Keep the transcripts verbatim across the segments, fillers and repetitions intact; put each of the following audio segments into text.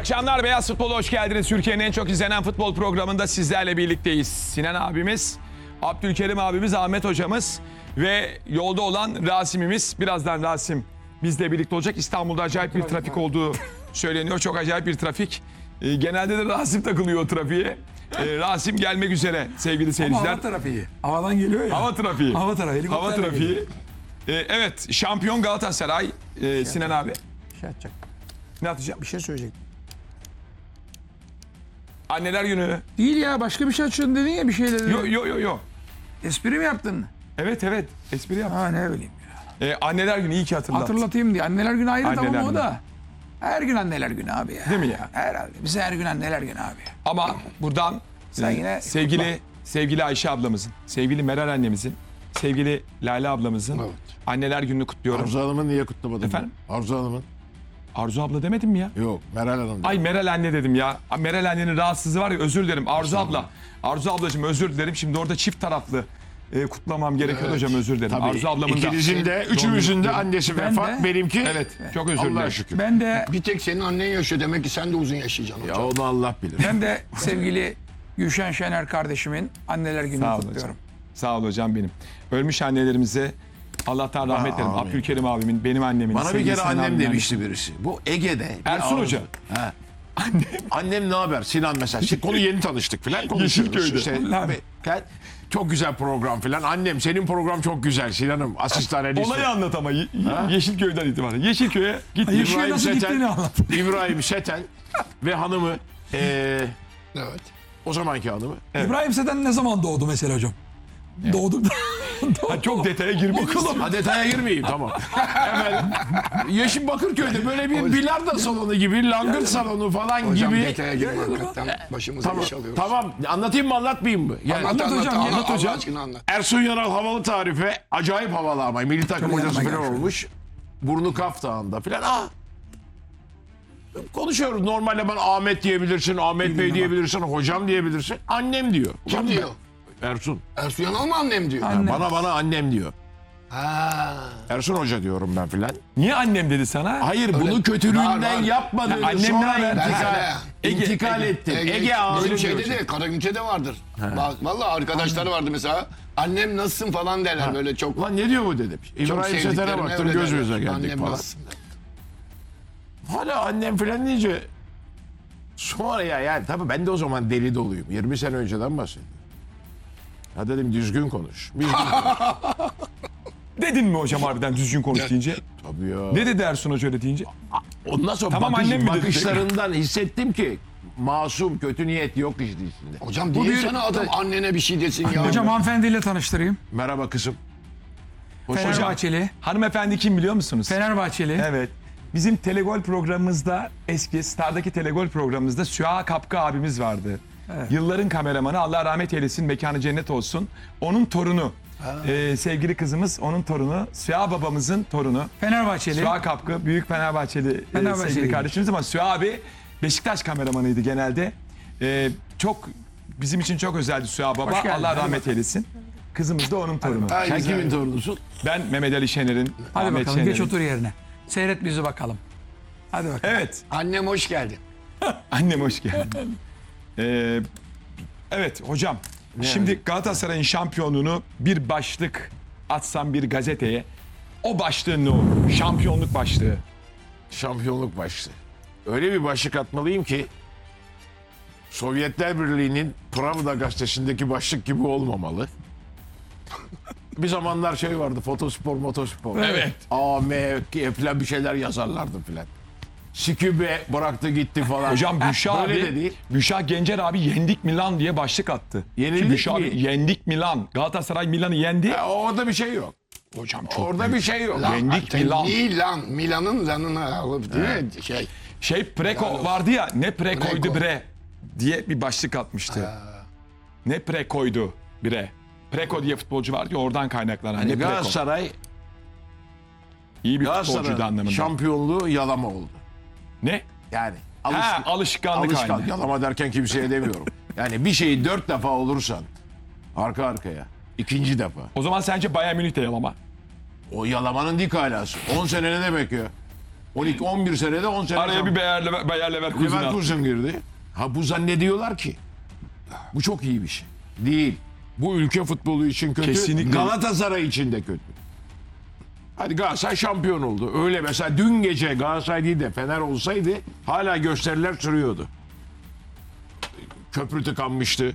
akşamlar, Beyaz Futbol'a hoş geldiniz. Türkiye'nin en çok izlenen futbol programında sizlerle birlikteyiz. Sinan abimiz, Abdülkerim abimiz, Ahmet hocamız ve yolda olan Rasim'imiz. Birazdan Rasim bizle birlikte olacak. İstanbul'da acayip bir trafik olduğu söyleniyor. Çok acayip bir trafik. Ee, genelde de Rasim takılıyor o trafiğe. Ee, Rasim gelmek üzere sevgili seyirciler. Hava trafiği. Havadan geliyor ya. Hava trafiği. Hava trafiği. Hava trafiği. Ee, evet, şampiyon Galatasaray. Ee, Sinan abi. Bir şey atacak. Ne atacağım? Bir şey söyleyecek. Anneler günü. Değil ya, başka bir şey açıyorsun dedin ya, bir şey dedin. Yo yo yo yo. Espri mi yaptın? Evet evet. Espri yap. Ha, ne bileyim ya. Ee, anneler günü iyi ki hatırlattın. Hatırlatayım diye. Anneler günü ayrı, Anneler tamam o günü. da. Her gün anneler günü abi ya. Değil mi ya? Herhalde. Bize her gün anneler günü abi. Ama buradan Sen e, yine sevgili kutla. sevgili Ayşe ablamızın, sevgili Meral annemizin, sevgili Lale ablamızın Evet. anneler gününü kutluyorum. Arzu Hanım'ı niye kutlamadın? Efendim? Arzu Hanım'ın. Arzu abla demedim mi ya? Yok, Meral Hanım. Ay Meral anne dedim ya. Meral annenin rahatsızlığı var ya, özür dilerim. Arzu abla. Arzu ablacığım özür dilerim. Şimdi orada çift taraflı e, kutlamam gerekiyor Evet. hocam, özür dilerim. Tabii, Arzu ablamın da. ikinizin de, üçümüzün de annesi Ben vefat. de- Benimki. Evet, çok özür Allah'a dilerim. şükür. Ben de Bir tek senin annen yaşıyor. Demek ki sen de uzun yaşayacaksın Ya hocam. onu Allah bilir. ben de sevgili Gülşen Şener kardeşimin anneler gününü Sağ ol kutluyorum. hocam. Sağ ol hocam benim. Ölmüş annelerimize Allah'tan rahmet dilerim. amin. Abdülkerim abimin, benim annemin. Bana bir sevgili kere Sinan annem abimin demişti birisi. Bu Ege'de. bir Ersun arzu- Hoca. He. Annem ne haber? Sinan mesela. İşte konu yeni tanıştık filan. konuşuyoruz. Yeşilköy'de. İşte, abi, gel, çok güzel program filan. Annem senin program çok güzel Sinan'ım. Asistan Elis. Olayı anlat ama Ye- Yeşilköy'den itibaren. Yeşilköy'e git. Yeşil- İbrahim nasıl Seten, gittiğini anlat. İbrahim Seten ve hanımı eee Evet. o zamanki hanımı. İbrahim Seten ne zaman doğdu mesela hocam? Doğdu. Ha, çok detaya girmek istiyorum. Ha, detaya girmeyeyim tamam. Hemen Yeşil Bakırköy'de böyle bir bilardo salonu gibi, langırt salonu falan Hocam gibi. detaya girme hakikaten. Başımıza Tamam, iş alıyoruz. tamam. Anlatayım mı anlatmayayım mı? Yani Anlat, Anlat anlat, hocam, anlat, anlat Allah hocam. aşkına anlat. Ersun Yanal havalı tarife acayip havalı ama milli takım Şöyle hocası yanıma falan gel şöyle. olmuş. Burnu Kaf Dağı'nda falan. Aa. Konuşuyoruz. Normalde ben Ahmet diyebilirsin, Ahmet Bey diyebilirsin, hocam diyebilirsin. Annem diyor. Kim Ulan diyor? ben- Ersun. Ersun Yanal mı annem diyor? Annem. Bana bana annem diyor. Ha. Ersun Hoca diyorum ben filan. Niye annem dedi sana? Hayır bunu kötülüğünden Var, var. yapmadığını Ya annem ne sonra haber? intikal, Versene. Ege, intikal Ege. ettim. Ege, Ege, ağzını bizim şeyde diyorsun. de Karagümrük'te de vardır. Bak, vallahi arkadaşları vardı mesela. Annem nasılsın falan derler böyle çok. Ulan ne diyor bu dedim. çok İbrahim Seten'e sevdiklerime baktım öyle göz derler. göze geldik Annem falan. nasılsın? Hala annem falan deyince sonra ya yani tabii ben de o zaman deli doluyum. yirmi sene önceden bahsediyorum. Ha dedim düzgün konuş. Düzgün konuş. Dedin mi hocam harbiden düzgün konuş deyince? Tabii ya. Ne dedi Ersun Hoca öyle deyince? Ondan sonra Tamam, bakış, annem mi dedi? bakışlarından hissettim ki masum kötü niyet yok işte içinde. Hocam Bu değil bir- sana adam annene bir şey desin ya. Hocam hanımefendiyle tanıştırayım. Merhaba kızım. Hoş geldin. Fenerbahçeli. Hanımefendi kim biliyor musunuz? Fenerbahçeli. Evet. Bizim Telegol programımızda, eski Star'daki Telegol programımızda Süha Kapka abimiz vardı. Yılların kameramanı, Allah rahmet eylesin, mekanı cennet olsun. Onun torunu, e, sevgili kızımız onun torunu, Süha babamızın torunu. Fenerbahçeli. Süha Kapkı, büyük Fenerbahçeli, e, Fenerbahçeli. sevgili kardeşimiz ama Süha abi Beşiktaş kameramanıydı genelde. E, çok, bizim için çok özeldi Süha baba, Hoş geldin. Allah rahmet eylesin. Kızımız da onun torunu. Ha, Sen güzel. kimin torunusun? Ben Mehmet Ali Şener'in, Hadi Ahmet bakalım, geç Şener'in. otur yerine. Seyret bizi bakalım. Hadi bakalım. Evet. Annem hoş geldin. Annem hoş geldin. Ee, evet hocam. Şimdi Galatasaray'ın şampiyonluğunu bir başlık atsam bir gazeteye, o başlığın ne olur? Şampiyonluk başlığı. Şampiyonluk başlığı. Öyle bir başlık atmalıyım ki Sovyetler Birliği'nin Pravda gazetesindeki başlık gibi olmamalı. Bir zamanlar şey vardı, fotospor, motospor. Evet. A, M, K falan bir şeyler yazarlardı filan. Sikübe bıraktı gitti falan. Hocam Büşra Böyle de abi, değil. Büşra Gencer abi yendik Milan diye başlık attı. Yenildik Ki Büşra mi? abi yendik Milan. Galatasaray Milan'ı yendi. Ya, orada bir şey yok. Hocam çok Orada bir şey yok. Lan, Yendik sen Milan. Milan. Milan'ın lanını alıp değil mi? Şey. Şey Preko vardı ya, ne prekoydu Preko. bre diye bir başlık atmıştı. Ne prekoydu bre. Preko diye futbolcu vardı ya, oradan kaynaklanan. Hani ne preko. Galatasaray, İyi bir futbolcuydu Galatasaray anlamında. şampiyonluğu yalama oldu. Ne? Yani Ha, alıştık. alışkanlık Alışkan. haline. Yalama derken kimseye demiyorum. Yani bir şeyi dört defa olursan arka arkaya ikinci defa. O zaman sence Bayern Münih de yalama. O yalamanın dik alası. on sene ne demek ya? on iki on bir senede on sene. Araya bir Bayer, Lever- Bayer Leverkusen attı. Leverkusen girdi. Ha bu zannediyorlar ki bu çok iyi bir şey. Değil. Bu ülke futbolu için kötü. Kesinlikle. Galatasaray için de kötü. Hadi Galatasaray şampiyon oldu. Öyle mesela dün gece Galatasaray değil de Fener olsaydı hala gösteriler sürüyordu. Köprü tıkanmıştı.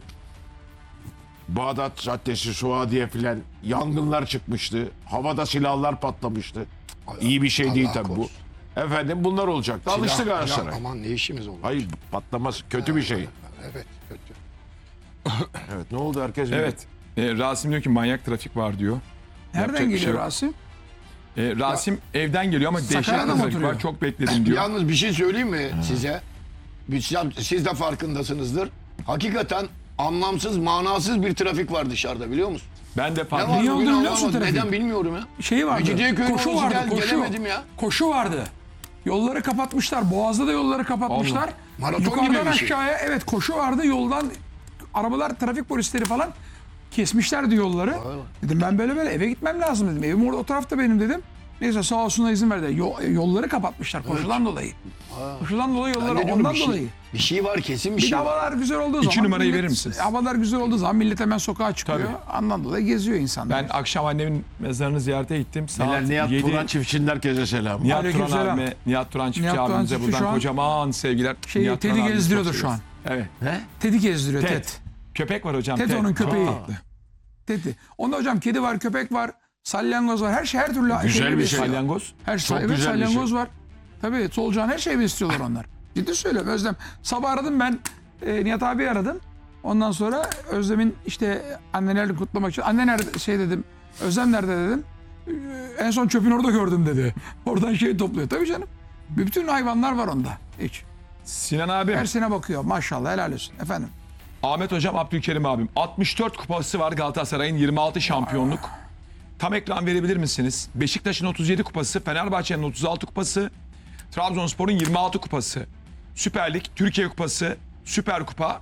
Bağdat Caddesi, Suadiye filan yangınlar çıkmıştı. Havada silahlar patlamıştı. İyi bir şey değil Allah tabii bu. korusun. Efendim bunlar olacaktı. Alıştı Silah, Galatasaray. silah, aman ne işimiz olur. Hayır patlaması kötü bir şey. Evet kötü. Evet ne oldu herkes? Evet. E, Rasim diyor ki manyak trafik var diyor. Nereden Yapacak bir geliyor şey yok. Rasim? E, Rasim evden geliyor ama dehşet Sakarya'da mı trafik oturuyor? var. Çok bekledim diyor. Yalnız bir şey söyleyeyim mi size? Biz- Siz de farkındasınızdır. Hakikaten anlamsız, manasız bir trafik var dışarıda biliyor musun? Ben de Ne fark var Niye bugün olduğunu biliyor musun anlamadım. trafik? Neden bilmiyorum ya. Şey vardı. Mecidiyeköy'ün Koşu orası vardı. gel- Koşu. gelemedim ya. Koşu vardı. Yolları kapatmışlar. Boğaz'da da yolları kapatmışlar. Allah. Maraton Yukarıdan gibi bir şey. aşağıya evet koşu vardı. Yoldan arabalar, trafik polisleri falan kesmişlerdi yolları. Dedim ben böyle böyle eve gitmem lazım dedim. Evim orada o tarafta benim dedim. Neyse sağ olsunlar izin verdi. Yo- yolları kapatmışlar koşudan dolayı. Koşudan dolayı Ben yolları de diyorum, ondan bir şey, dolayı. Bir şey var kesin bir Bir de şey var. havalar güzel olduğu İki zaman. numarayı millet- verir misiniz? Havalar güzel olduğu zaman millet hemen sokağa çıkıyor. Tabii. Ondan dolayı geziyor insanlar. Ben akşam annemin mezarını ziyarete gittim. Neler Saat Nihat yedi. Turan çiftçinin herkese selam. Nihat Turan Aleykümselam. abime, Nihat Turan çiftçi Nihat Turan abimize çiftçi şu buradan an- kocaman sevgiler. Şey, Nihat Turan Teddy abimizi gezdiriyordur çok şu an. seviyoruz. Evet. Ne? Teddy gezdiriyor Ted. Ted. Köpek var hocam. Ted onun köpeği. Çok tatlı. Teddy. Onda hocam kedi var, köpek var, salyangoz var. Her şey her türlü Güzel şeyi bir besliyor. şey. Salyangoz. Her şey, Çok evet güzel bir salyangoz şey. var. Tabii solucan her şeyi besliyorlar onlar. Ciddi söylüyorum Özlem. Sabah aradım ben e, Nihat abi aradım. Ondan sonra Özlem'in işte annelerini kutlamak için. Anne nerede şey dedim. Özlem nerede dedim. "Ee, En son çöpün orada gördüm dedi. Oradan şey topluyor. Tabii canım. Bütün hayvanlar var onda. Hiç. Sinan abi. Her sene bakıyor. Maşallah helal olsun. Efendim. Ahmet hocam, Abdülkerim abim. altmış dört kupası var Galatasaray'ın, yirmi altı şampiyonluk. Tam ekran verebilir misiniz? Beşiktaş'ın otuz yedi kupası, Fenerbahçe'nin otuz altı kupası, Trabzonspor'un yirmi altı kupası. Süper Lig, Türkiye Kupası, Süper Kupa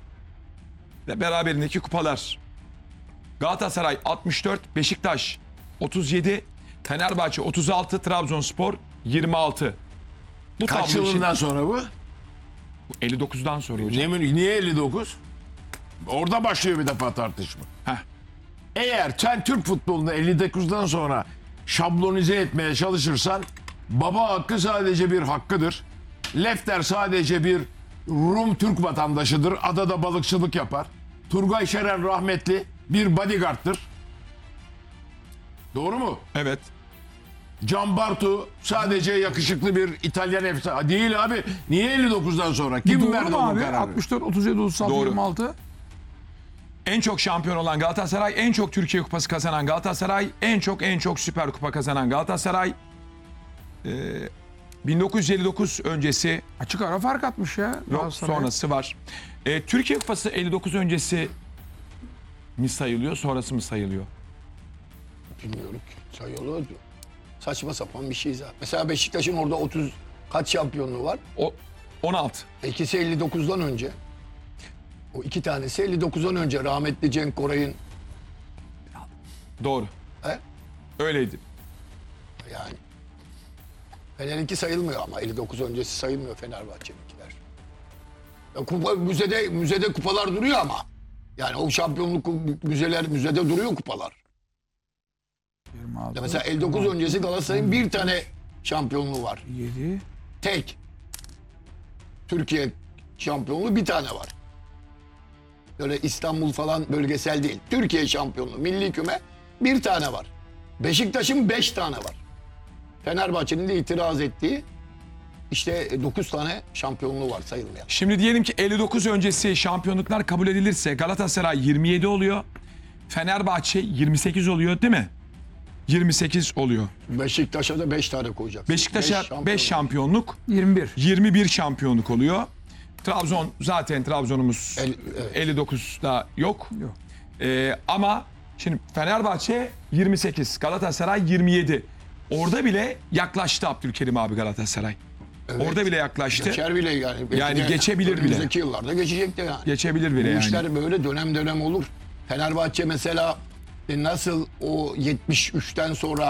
ve beraberindeki kupalar. Galatasaray altmış dört, Beşiktaş otuz yedi, Fenerbahçe otuz altı, Trabzonspor yirmi altı. Bu Kaç tablo için- yılından sonra bu? elli dokuzdan sonra hocam. Ne, niye elli dokuz? Orada başlıyor bir defa tartışma. Heh. Eğer sen Türk futbolunu elli dokuzdan sonra şablonize etmeye çalışırsan baba hakkı sadece bir hakkıdır. Lefter sadece bir Rum Türk vatandaşıdır. Adada balıkçılık yapar. Turgay Şeren rahmetli bir bodyguard'tır. Doğru mu? Evet. Can Bartu sadece yakışıklı bir İtalyan efsane. Değil abi. Niye elli dokuzdan sonra? Kim Doğru verdi mu o abi? kararı? altmış dört, otuz yedi, otuz altı, Doğru. yirmi altı. En çok şampiyon olan Galatasaray, en çok Türkiye Kupası kazanan Galatasaray, en çok en çok Süper Kupa kazanan Galatasaray. Ee, bin dokuz yüz elli dokuz öncesi, Açık ara fark atmış ya. yok Galatasaray. sonrası var. Ee, Türkiye Kupası elli dokuz öncesi mi sayılıyor, sonrası mı sayılıyor? Bilmiyorum ki. Sayıyorlar diyor. Saçma sapan bir şey zaten. Mesela Beşiktaş'ın orada otuz kaç şampiyonluğu var? O on altı. İkisi elli dokuzdan önce. O iki tanesi elli dokuzdan önce. Rahmetli Cenk Koray'ın Doğru. he? Öyleydi. Yani. Fener'inki sayılmıyor ama elli dokuz öncesi sayılmıyor Fenerbahçe'ninkiler. Ya kupa, müzede, müzede kupalar duruyor ama. Yani o şampiyonluk müzeler, müzede duruyor kupalar. yirmi altı, Ya mesela elli dokuz öncesi Galatasaray'ın bir tane şampiyonluğu var. yedi. Tek. Türkiye şampiyonluğu bir tane var. Böyle İstanbul falan bölgesel değil. Türkiye şampiyonluğu, milli küme bir tane var. Beşiktaş'ın beş tane var. Fenerbahçe'nin de itiraz ettiği işte dokuz tane şampiyonluğu var sayılmayan. Şimdi diyelim ki elli dokuz öncesi şampiyonluklar kabul edilirse Galatasaray yirmi yedi oluyor. Fenerbahçe yirmi sekiz oluyor değil mi? yirmi sekiz oluyor. Beşiktaş'a da beş tane koyacak. Beşiktaş'a beş şampiyonluk, yirmi bir. yirmi bir şampiyonluk oluyor. Trabzon zaten Trabzon'umuz El- evet. elli dokuzda yok. Yok. Ee, ama şimdi Fenerbahçe yirmi sekiz, Galatasaray yirmi yedi. Orada bile yaklaştı Abdülkerim abi Galatasaray. Evet. Orada bile yaklaştı. Geçer bile yani. Belki Yani de geçebilir bile. Önümüzdeki yıllarda geçecek de yani. Geçebilir bile Bu yani. işler böyle dönem dönem olur. Fenerbahçe mesela e, nasıl o yetmiş üçten sonra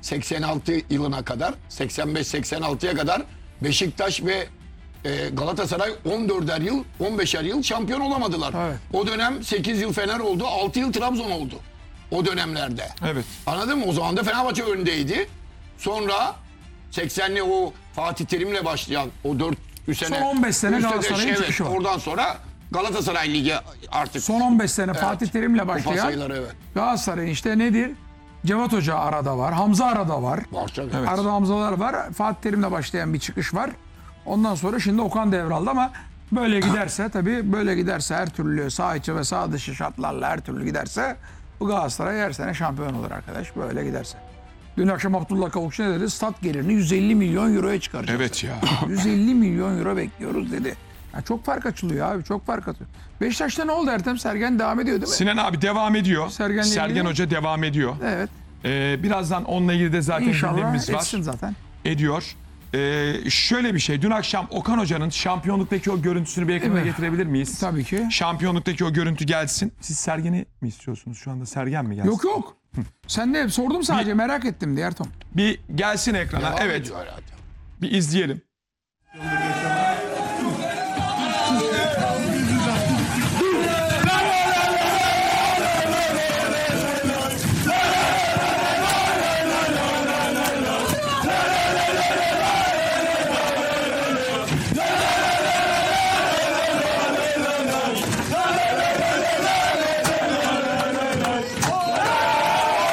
seksen altı yılına kadar, seksen beş seksen altıya kadar Beşiktaş ve e, Galatasaray on dörder yıl, on beşer yıl şampiyon olamadılar. Evet. O dönem sekiz yıl Fener oldu, altı yıl Trabzon oldu. O dönemlerde. Evet. Anladın mı? O zaman da Fenerbahçe öndeydi. Sonra seksenli o Fatih Terim'le başlayan o dört sene. Son on beş sene üstte de Galatasaray'ın evet, çıkışı var. Oradan sonra Galatasaray Ligi artık. Son on beş sene Fatih Terim'le Kupa başlayan sayıları evet. Galatasaray'ın işte nedir? Cevat Hoca arada var. Hamza arada var. Var canım. Evet. Arada Hamzalar var. Fatih Terim'le başlayan bir çıkış var. Ondan sonra şimdi Okan devraldı ama böyle giderse tabii böyle giderse her türlü sağ içi ve sağ dışı şartlarla her türlü giderse bu Galatasaray her sene şampiyon olur arkadaş. Böyle giderse. Dün akşam Abdullah Kavukçu ne dedi? Stat gelirini yüz elli milyon euroya çıkaracağız. Evet ya. yüz elli milyon euro bekliyoruz dedi. Ya çok fark açılıyor abi. Çok fark atıyor. Beşiktaş'ta ne oldu Ertem? Sergen devam ediyor değil mi? Sinan abi devam ediyor. Sergen'le Sergen ilgili- Hoca devam ediyor. Evet. Ee, birazdan onunla ilgili de zaten İnşallah gündemimiz var. etsin zaten. Ediyor. Ee, şöyle bir şey. Dün akşam Okan Hoca'nın şampiyonluktaki o görüntüsünü bir ekrana Değil mi? getirebilir miyiz? Tabii ki. Şampiyonluktaki o görüntü gelsin. Siz Sergen'i mi istiyorsunuz? Şu anda Sergen mi gelsin? Yok yok. Sen de hep sordum sadece merak ettim diye Ertem. Bir gelsin ekrana. Devam Evet. ediyor herhalde. Bir izleyelim.